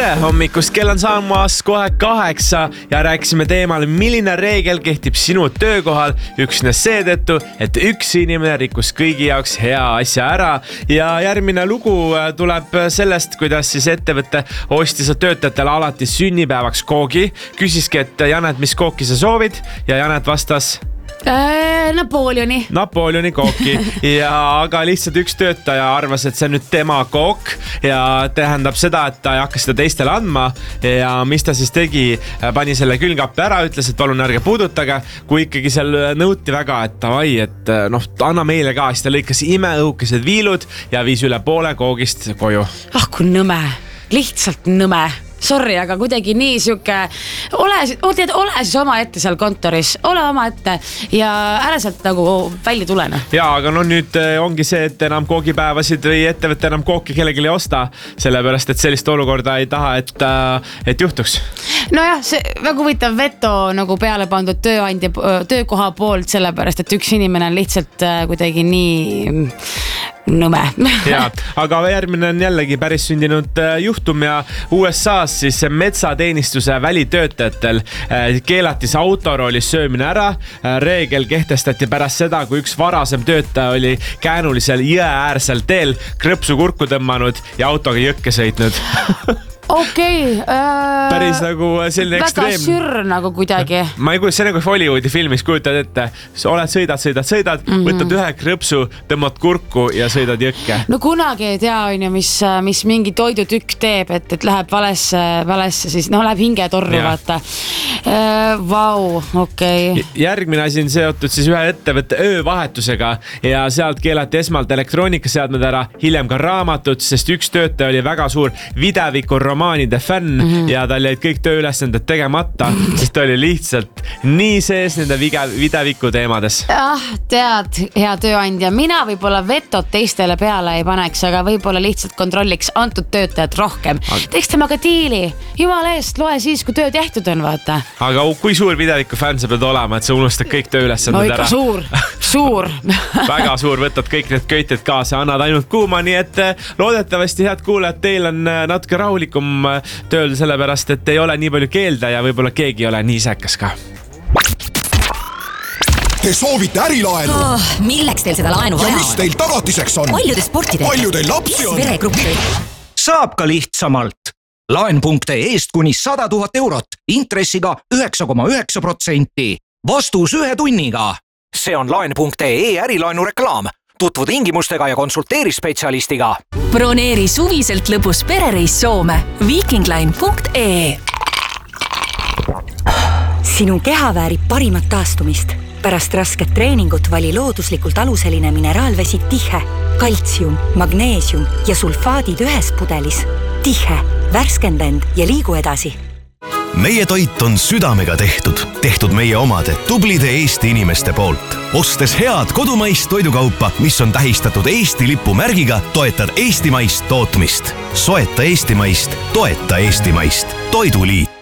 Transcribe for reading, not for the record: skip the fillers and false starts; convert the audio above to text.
tere hommikust, kell on saamas kohe 8 ja rääkisime teemal, milline reegel kehtib sinu töökohal üksnes seetõttu, et üks inimene rikkus kõigi jaoks hea asja ära. Ja järgmine lugu tuleb sellest, kuidas siis ettevõtte ostis töötajatele alati sünnipäevaks koogi. Küsiski, et Janet, mis kooki sa soovid? Ja Janet vastas... Napoleoni kooki ja aga lihtsalt üks töötaja arvas, et see on nüüd tema kook ja tähendab seda, et ta ei hakka seda teistele andma ja mis ta siis tegi, pani selle külmkapi ära, ütles, et palun ärge puudutage, kui ikkagi seal nõuti väga, et tavai, et anna meile ka, siis ta lõikas imeõhukesed viilud ja viis üle poole koogist koju. Kui nõme, lihtsalt nõme. Sorry, aga kuidagi nii siuke, ole siis oma ette seal kontoris, ole oma ette ja ära sealt nagu välja tulena. Ja, aga nüüd ongi see, et enam koogipäevasid või ettevõtte enam kooki kellelegi ei osta, sellepärast, et sellist olukorda ei taha, et juhtuks. Nojah, see väga huvitav veto nagu peale pandud töökoha poolt, sellepärast, et üks inimene on lihtsalt kuidagi nii... nõme. Ja, aga järgmine on jällegi päris sündinud juhtum ja USA's siis metsateenistuse välitöötajatel keelati see autoroolis söömine ära. Reegel kehtestati pärast seda, kui üks varasem töötaja oli käänulisel jõeäärsel teel krõpsu kurku tõmmanud ja autoga jõkke sõitnud. Okei. Päris nagu selline ekstreem. Väga sür nagu kuidagi. Ma ei kujuta, see nagu Hollywoodi filmis kujutad ette. Oled, sõidad, võtad ühe krõpsu, tõmmad kurku ja sõidad jõkke. No kunagi ei tea, mis mingi toidutükk teeb, et läheb valesse siis, läheb hingetorru, vaata. Vau, okei. Järgmine asi on seotud siis ühe ettevõtte öövahetusega ja sealt keelati esmalt elektroonikaseadmed ära, hiljem ka raamatud, sest üks töötaja oli väga suur videviku romaanide fänn ja tal jäid kõik tööülesanded tegemata, sest ta oli lihtsalt nii sees nende videviku teemades. Tead, hea tööandja, mina võib-olla vetot teistele peale ei paneks, aga võib-olla lihtsalt kontrolliks antud töötajat rohkem. Teeks temaga diili, jumala eest, loe siis, kui töö tehtud on, vaata. Aga kui suur videviku fänn sa pead olema, et sa unustad kõik tööülesanded ära? Suur. Väga suur, võtad kõik need köited kaasa, annad ainult kuuma, nii et loodetavasti, head kuulajad, teil on natuke rahulikum tööl, sellepärast, et ei ole nii palju keelda ja võib-olla keegi ei ole nii säkas ka. Te soovite ärilaenu? Milleks teil seda laenu vaja on? Ja mis teil tagatiseks on? Palju te sporti teete? Palju teil lapsi on? Veregruppi. Saab ka lihtsamalt. Laen.ee-st kuni 100 000 eurot, intressiga 9,9%. Vastus 1 tunniga. See on laen.ee ärilaenu reklaam. Tutvu tingimustega ja konsulteeri spetsialistiga. Broneeri suviselt lõbus perereis Soome. Vikingline.ee. Sinu keha väärib parimat taastumist. Pärast rasket treeningut vali looduslikult aluseline mineraalvesi Tihe. Kaltsium, magneesium ja sulfaadid ühes pudelis. Tihe, värskenda end ja liigu edasi. Meie toit on südamega tehtud meie omade tublide Eesti inimeste poolt. Ostes head kodumaist toidukaupa, mis on tähistatud Eesti lipu märgiga, toetad eestimaist tootmist. Soeta eestimaist, toeta eestimaist. Toiduliit.